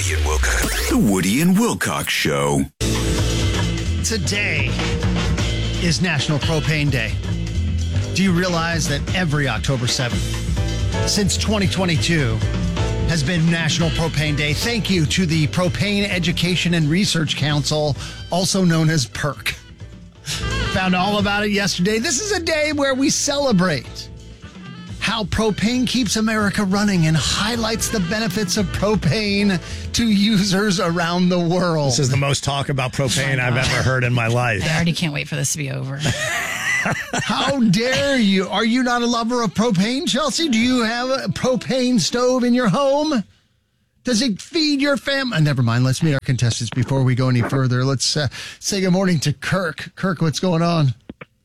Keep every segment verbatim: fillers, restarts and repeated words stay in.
Woody and Wilcox. The Woody and Wilcox Show. Today is National Propane Day. Do you realize that every October seventh, since twenty twenty-two, has been National Propane Day? Thank you to the Propane Education and Research Council, also known as PERC. Found all about it yesterday. This is a day where we celebrate how propane keeps America running and highlights the benefits of propane to users around the world. This is the most talk about propane I've ever heard in my life. I already can't wait for this to be over. How dare you? Are you not a lover of propane, Chelsea? Do you have a propane stove in your home? Does it feed your family? Uh, never mind. Let's meet our contestants before we go any further. Let's uh, say good morning to Kirk. Kirk, what's going on?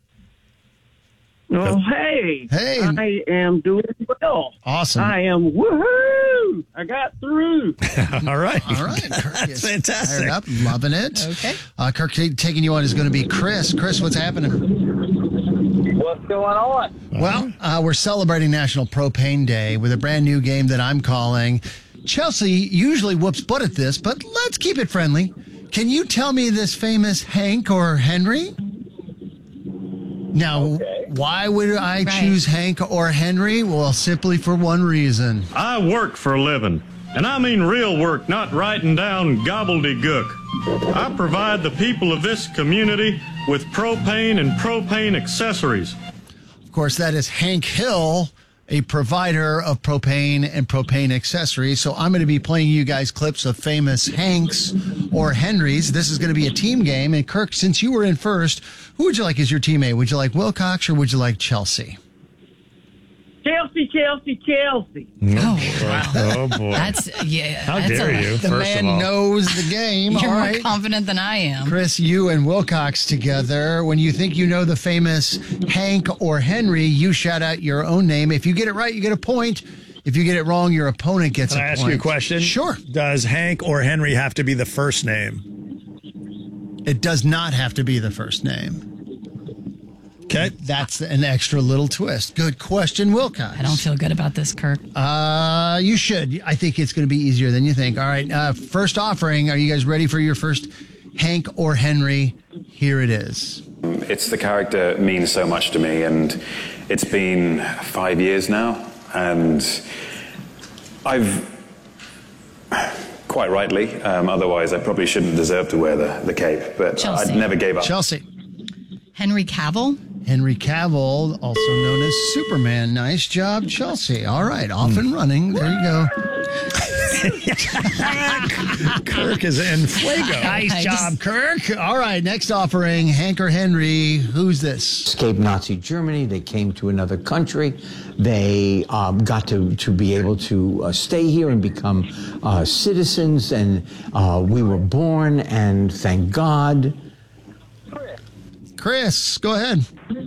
Oh, hey. Hey. I am doing well. Awesome. I am, woohoo! I got through. All right. All right. Kirk That's is fantastic. fired up, loving it. Okay. Uh, Kirk, t- taking you on is going to be Chris. Chris, what's happening? What's going on? Well, uh, we're celebrating National Propane Day with a brand new game that I'm calling. Chelsea usually whoops butt at this, but let's keep it friendly. Can you tell me this famous Hank or Henry? Now, Okay. why would I Right. choose Hank or Henry? Well, simply for one reason. I work for a living, and I mean real work, not writing down gobbledygook. I provide the people of this community with propane and propane accessories. Of course, that is Hank Hill, a provider of propane and propane accessories. So I'm going to be playing you guys clips of famous Hanks or Henrys. This is going to be a team game. And Kirk, since you were in first, who would you like as your teammate? Would you like Wilcox or would you like Chelsea? Chelsea, Chelsea, Chelsea. Oh, wow. Oh, boy. That's, yeah. How that's dare a, you, The first man of all. knows the game. You're All more right. confident than I am. Chris, you and Wilcox together. When you think you know the famous Hank or Henry, you shout out your own name. If you get it right, you get a point. If you get it wrong, your opponent gets Can a I ask point. you a question? Sure. Does Hank or Henry have to be the first name? It does not have to be the first name. Okay. That's an extra little twist. Good question, Wilcox. I don't feel good about this, Kirk. Uh, you should. I think it's going to be easier than you think. All right. Uh, first offering. Are you guys ready for your first Hank or Henry? Here it is. It's the character means so much to me, and it's been five years now, and I've quite rightly, um, otherwise I probably shouldn't deserve to wear the, the cape, but Chelsea. I never gave up. Chelsea. Henry Cavill? Henry Cavill, also known as Superman. Nice job, Chelsea. All right. Off and running. There you go. Kirk is in fuego. Nice I job, just- Kirk. All right. Next offering, Hank or Henry. Who's this? Escaped Nazi Germany. They came to another country. They um, got to, to be able to uh, stay here and become uh, citizens. And uh, we were born, and thank God. Chris, go ahead.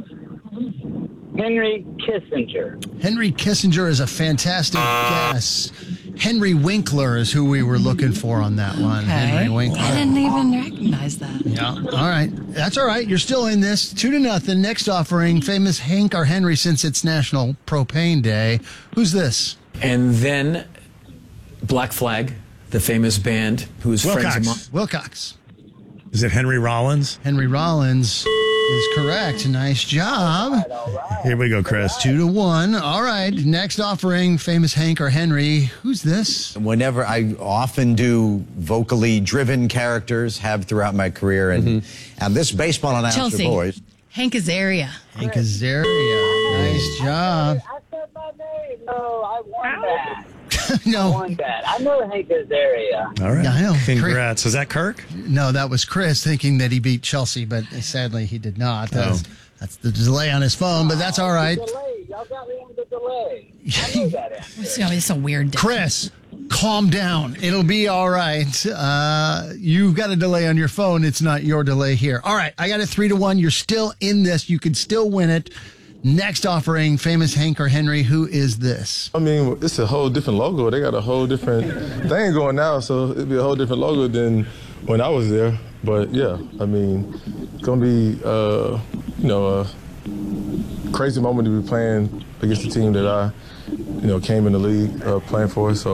Henry Kissinger. Henry Kissinger is a fantastic guess. Henry Winkler is who we were looking for on that one. Okay. Henry Winkler. I didn't even recognize that. Yeah. All right. That's all right. You're still in this. Two to nothing. Next offering, famous Hank or Henry, since it's National Propane Day. Who's this? And then Black Flag, the famous band who's friends of mine. Wilcox. Wilcox. Is it Henry Rollins? Henry Rollins is correct. Nice job. Here we go, Chris. Two to one. All right. Next offering, famous Hank or Henry. Who's this? Whenever I often do vocally driven characters, have throughout my career, and, and this baseball announcer Chelsea. voice. Hank Azaria. Hank Azaria. Nice job. I said my name. No, I won that. I No. won that. I know Hank Azaria. All right. Yeah, I know. Congrats. Is that Kirk? No, that was Chris thinking that he beat Chelsea, but sadly he did not. That's, Oh. that's the delay on his phone, but that's all right. Delay. Y'all got me on the delay. I know that. It's gonna be so weird. Day. Chris, calm down. It'll be all right. Uh, you've got a delay on your phone. It's not your delay here. All right. I got a three to one. You're still in this. You can still win it. Next offering, famous Hank or Henry. Who is this? I mean, it's a whole different logo. They got a whole different thing going now, so it'd be a whole different logo than when I was there. But yeah, I mean, it's gonna be, uh, you know, a crazy moment to be playing against the team that I, you know, came in the league uh, playing for. So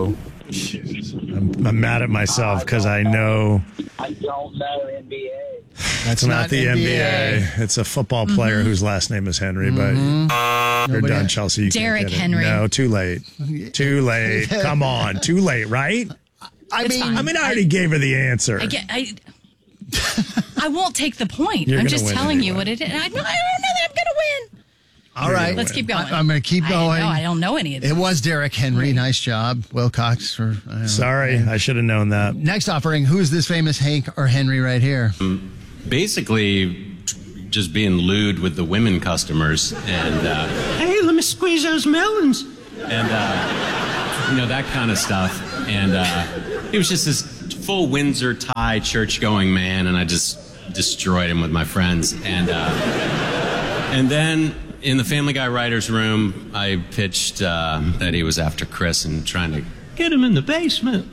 I'm, I'm mad at myself because I know I don't know N B A. that's not, not the N B A. N B A. It's a football player whose last name is Henry, but you're Nobody- done, Chelsea. You can't Derrick get it. Henry. No, too late. Too late. Come on. Too late, right? I It's mean, fine. I mean, I already gave her the answer. I get. I. I won't take the point. You're I'm gonna just win telling you anyway. what it is. I, I don't know that I'm going to win. all right. Let's keep going. I, am going to keep I going. know, I don't know any of this. It was Derrick Henry. Nice job, Wilcox. For, I don't know. Sorry, I should have known that. Next offering, who is this famous Hank or Henry right here? Basically, just being lewd with the women customers and, uh, hey, let me squeeze those melons. And, uh, you know, that kind of stuff. And uh, he was just this full Windsor tie church-going man, and I just destroyed him with my friends. And, uh, and then in the Family Guy writer's room, I pitched uh, that he was after Chris and trying to get him in the basement.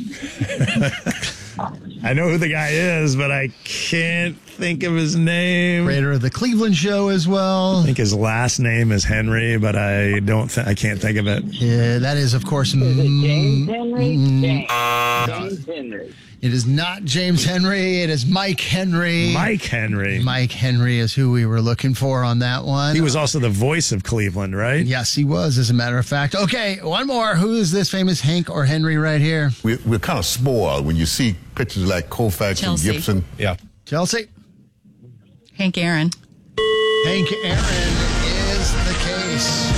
I know who the guy is, but I can't think of his name. Creator of the Cleveland Show as well. I think his last name is Henry, but I don't. Th- I can't think of it. Yeah, that is, of course, Is it James mm, Henry? mm, James. James Henry. It is not James Henry. It is Mike Henry. Mike Henry. Mike Henry is who we were looking for on that one. He was also the voice of Cleveland, right? Yes, he was, as a matter of fact. Okay, one more. Who is this famous Hank or Henry right here? We're, we're kind of spoiled when you see pictures like Koufax Chelsea. and Gibson. Yeah. Chelsea. Hank Aaron. Hank Aaron is the case.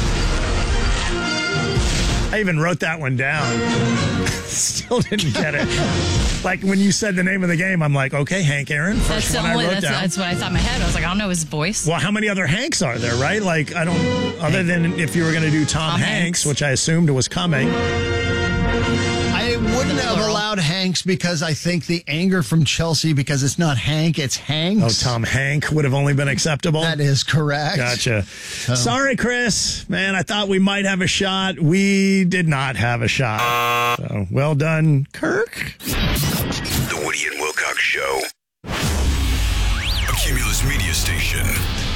I even wrote that one down. Still didn't get it. Like when you said the name of the game, I'm like, okay, Hank Aaron. First That's the one only. I wrote That's, down. that's what I thought in my head. I was like, I don't know his voice. Well, how many other Hanks are there, right? Like, I don't, other than if you were going to do Tom, Tom Hanks, Hanks. which I assumed was coming. I wouldn't have plural. allowed Hanks because I think the anger from Chelsea, because it's not Hank, it's Hanks. Oh, Tom Hank would have only been acceptable. That is correct. Gotcha. Sorry, Chris. Man, I thought we might have a shot. We did not have a shot. So, well done, Kirk. The Woody and Wilcox Show. A Cumulus Media Station.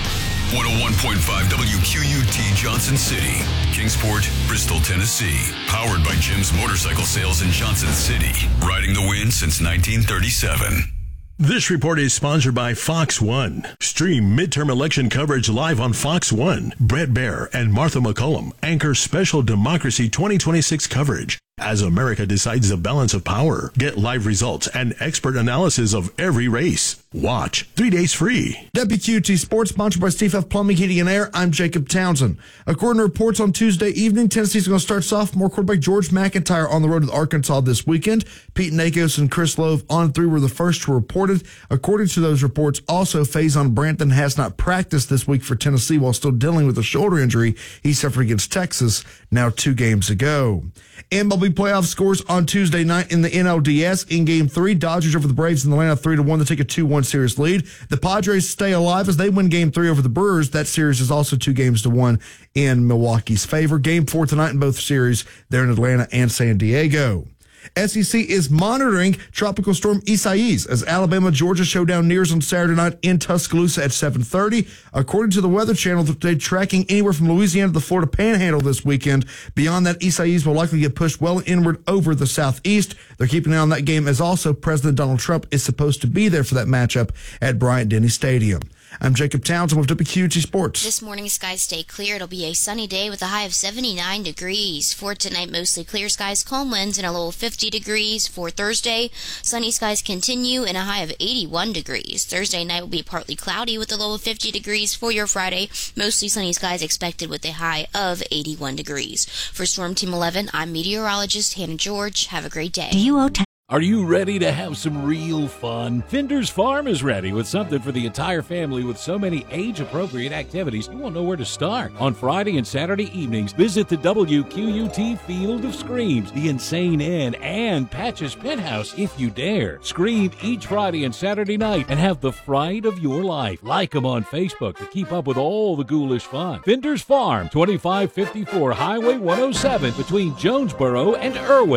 one oh one point five W Q U T Johnson City, Kingsport, Bristol, Tennessee. Powered by Jim's Motorcycle Sales in Johnson City. Riding the wind since nineteen thirty-seven. This report is sponsored by Fox One. Stream midterm election coverage live on Fox One. Brett Baer and Martha McCullum anchor special Democracy twenty twenty-six coverage. As America decides the balance of power, get live results and expert analysis of every race. Watch three days free. W Q T Sports, sponsored by Steve F. Plumbing, Heating, and Air. I'm Jacob Townsend. According to reports on Tuesday evening, Tennessee's going to start sophomore quarterback George McIntyre on the road with Arkansas this weekend. Pete Nakos and Chris Love on three were the first to report it. According to those reports, also Faison Branton has not practiced this week for Tennessee while still dealing with a shoulder injury he suffered against Texas now two games ago. M L B playoff scores on Tuesday night in the N L D S. In Game three, Dodgers over the Braves in Atlanta three to one to take a two one series lead. The Padres stay alive as they win Game three over the Brewers. That series is also two games to one in Milwaukee's favor. Game four tonight in both series there in Atlanta and San Diego. S E C is monitoring Tropical Storm Isaias as Alabama-Georgia showdown nears on Saturday night in Tuscaloosa at seven thirty. According to the Weather Channel, they're tracking anywhere from Louisiana to the Florida Panhandle this weekend. Beyond that, Isaias will likely get pushed well inward over the southeast. They're keeping an eye on that game as also President Donald Trump is supposed to be there for that matchup at Bryant-Denny Stadium. I'm Jacob Townsend with W Q T Sports. This morning, skies stay clear. It'll be a sunny day with a high of seventy-nine degrees. For tonight, mostly clear skies, calm winds, and a low of fifty degrees. For Thursday, sunny skies continue and a high of eighty-one degrees. Thursday night will be partly cloudy with a low of fifty degrees. For your Friday, mostly sunny skies expected with a high of eighty-one degrees. For Storm Team eleven, I'm meteorologist Hannah George. Have a great day. Are you ready to have some real fun? Finder's Farm is ready with something for the entire family with so many age-appropriate activities you won't know where to start. On Friday and Saturday evenings, visit the W Q U T Field of Screams, the Insane Inn, and Patch's Penthouse if you dare. Scream each Friday and Saturday night and have the fright of your life. Like them on Facebook to keep up with all the ghoulish fun. Finder's Farm, twenty-five fifty-four Highway one oh seven between Jonesboro and Irwin.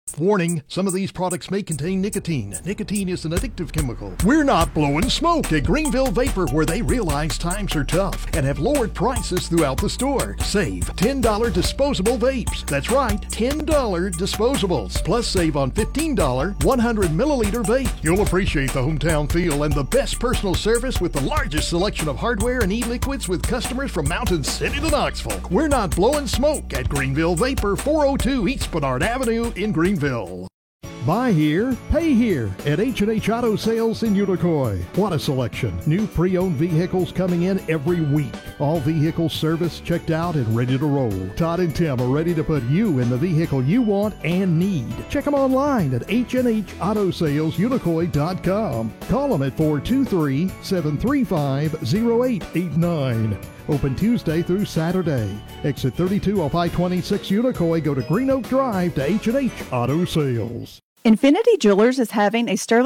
Warning, some of these products may contain nicotine. Nicotine is an addictive chemical. We're not blowing smoke at Greenville Vapor, where they realize times are tough and have lowered prices throughout the store. Save ten dollars disposable vapes. That's right, ten dollars disposables. Plus save on fifteen dollars one hundred milliliter vape. You'll appreciate the hometown feel and the best personal service with the largest selection of hardware and e-liquids with customers from Mountain City to Knoxville. We're not blowing smoke at Greenville Vapor, four oh two East Bernard Avenue in Greenville. Buy here, pay here at H and H Auto Sales in Unicoi. What a selection. New pre-owned vehicles coming in every week. All vehicles serviced, checked out, and ready to roll. Todd and Tim are ready to put you in the vehicle you want and need. Check them online at H and H Auto Sales Unicoi dot com. Call them at four two three, seven three five, oh eight eight nine. Open Tuesday through Saturday. Exit thirty-two off I twenty-six Unicoi. Go to Green Oak Drive to H and H Auto Sales. Infinity Jewelers is having a sterling